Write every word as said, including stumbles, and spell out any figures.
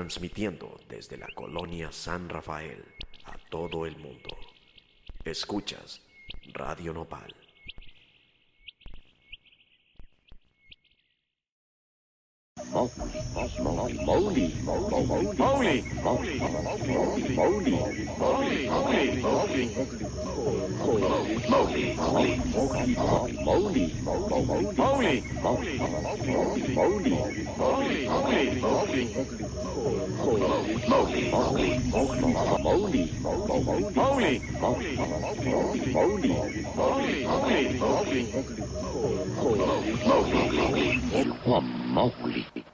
transmitiendo desde la colonia San Rafael a todo el mundo. Escuchas Radio Nopal. Mowgli, Mowgli, Mowgli, Mowgli, Mowgli, Mowgli, Mowgli, Mowgli, Mowgli, Mowgli, Mowgli, Mowgli, Mowgli,